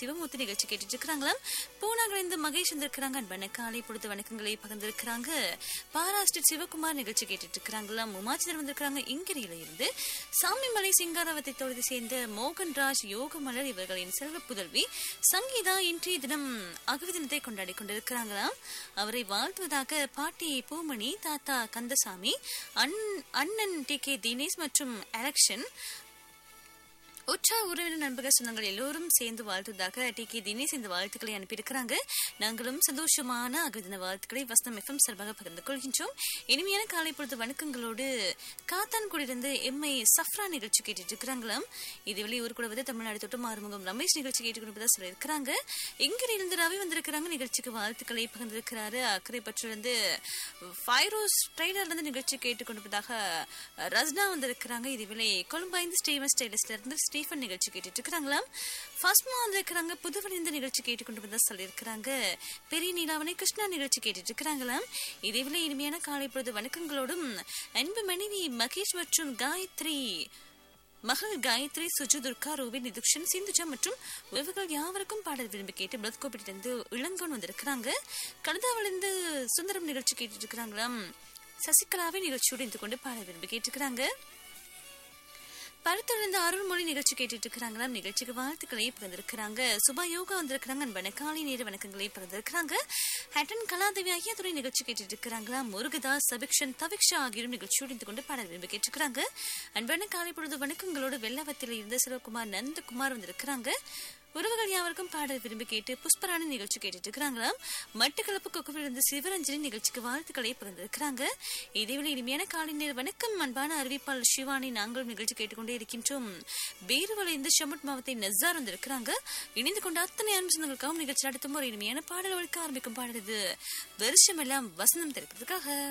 சிவமூர்த்தி நிகழ்ச்சி கேட்டுட்டு இருக்கிறாங்களாம். பூனாங்கிலிருந்து மகேஷ் வந்திருக்கிறாங்க. அன்பான காலை பொழுது வணக்கங்களை பகிர்ந்திருக்கிறாங்க. பாராஸ்டர் சிவகுமார் நிகழ்ச்சி கேட்டுட்டு இருக்கிறாங்களாம். உமாச்சிதர் வந்திருக்கிறாங்க இங்கிரியில இருந்து. சாமிமலை சிங்காரவத்தை தொழுது சேர்ந்த மோகன்ராஜ் யோகமலர் இவர்களின் செல்வ புதல்வி சங்கீதா இன்றைய தினம் அகவி தினத்தை கொண்டாடி கொண்டிருக்கிறாங்களாம். அவரை வாழ்த்துவதாக பாட்டி பூமணி, தாத்தா கந்தசாமி, அண்ணன் டி கே தினேஷ் மற்றும் எலக்ஷன் உற்சா உறவினர் நண்பர்கள் சொந்தங்கள் எல்லோரும் சேர்ந்து வாழ்த்துவதாக டி கே தினேஷ் இந்த வாழ்த்துக்களை அனுப்பியிருக்கிறாங்க. நாங்களும் சந்தோஷமான அகதின வாழ்த்துக்களை வசனம் எஃப்எம் சார்பாக பகிர்ந்து கொள்கின்றோம். இனிமையான காலை பொழுது வணக்கங்களோடு காத்தான்குடியிலிருந்து எம்ஐ சஃப்ரா நிகழ்ச்சி கேட்டுட்டு இருக்கிறாங்களாம். இதுவரை ஊர் கூட வந்து தமிழ்நாடு தொட்டும் ஆறுமுகம் ரமேஷ் நிகழ்ச்சி கேட்டுக்கொண்டு சொல்லியிருக்கிறாங்க. இங்கிருந்து ரவி வந்திருக்கிறாங்க. நிகழ்ச்சிக்கு வாழ்த்துக்களை பகிர்ந்திருக்கிறாரு. அக்கறை பற்றிலிருந்து ஃபைரோஸ் ட்ரெய்லர்ல இருந்து நிகழ்ச்சி கேட்டுக்கொண்டிருப்பதாக ரஸ்னா வந்திருக்கிறாங்க. இதுவேளை கொழும்பைந்து ஸ்டீவன் ஸ்டைலிஸ்ட்ல இருந்து ஸ்டீஃபன் நிகழ்ச்சி கேட்டுட்டு இருக்கிறாங்களாம். ஃபஸ்மா வந்திருக்கிறாங்க. புதுவன் இந்த நிகழ்ச்சி கேட்டுக்கொண்டு வந்தா சொல்லியிருக்கிறாங்க. பெரிய நீலாவணை கிருஷ்ணா நிகழ்ச்சி கேட்டுட்டு இருக்கிறாங்களாம். இதேவேளை இனிமையான காலை பொழுது வணக்கங்களோடும் அன்பு மனைவி மகேஷ் மற்றும் காயத்ரி மகள் காயத்ரி, சுஜு, துர்கா, ரூபி, நிதுக்ஷன், சிந்துஜா மற்றும் உறவுகள் யாவருக்கும் பாடல் விரும்பி கேட்டு பிளத்கோப்பிலிருந்து இளங்கோன் வந்திருக்கிறாங்க. கனதாவிலிருந்து சுந்தரம் நிகழ்ச்சி கேட்டுட்டு இருக்கிறாங்களாம். சசிகலாவை நிகழ்ச்சியோடு இருந்து கொண்டு பாடல் விரும்பி கேட்டுக்கிறாங்க. பருத்திலிருந்து அருள்மொழி நிகழ்ச்சி கேட்டுட்டு இருக்கிறாங்களாம். நிகழ்ச்சிக்கு வாழ்த்துக்களை பகிர்ந்திருக்கிறாங்க. சுபா யோகா வந்திருக்கிறாங்க. அன்பான காலை நேர வணக்கங்களை பகிர்ந்திருக்கிறாங்க. ஹட்டன் கலாதேவி ஆகிய துறை நிகழ்ச்சி கேட்டுட்டு இருக்கிறாங்களா. முருகதாஸ், சபிக்ஷன், தவிக்ஷா ஆகியோரும் நிகழ்ச்சியோடு இருந்து கொண்டு பாடல் விரும்பி கேட்டுக்கிறாங்க. அன்பான காலை பொழுது வணக்கங்களோடு வெள்ளவத்தில் இருந்த சிவகுமார், நந்தகுமார் வந்திருக்கிறாங்க. உறவுகள் யாவருக்கும் பாடல் விரும்பி கேட்டு புஷ்பராணி நிகழ்ச்சி கேட்டுட்டு இருக்கிறாங்களாம். மட்டக்களப்பு கொக்குவிலிருந்து சிவரஞ்சனி நிகழ்ச்சிக்கு வாழ்த்துக்களை பகிர்ந்திருக்கிறாங்க. இதேவேளை இனிமையான காலை நேர வணக்கம் அன்பான அறிவிப்பாளர் சிவானி, நாங்களும் நிகழ்ச்சி கேட்டுக்கொண்டே இருக்கின்றோம். பேருவலை இந்த ஷமுட் மாவத்தை நெசார் வந்திருக்கிறாங்க. இணைந்து கொண்ட அத்தனை அன்பு சொந்தங்களுக்காகவும் நிகழ்ச்சி அடுத்தும் ஒரு இனிமையான பாடல் ஒழிக்க ஆரம்பிக்கும் பாடல் இது வருஷமெல்லாம் வசந்தம் தெரிவிப்பதற்காக.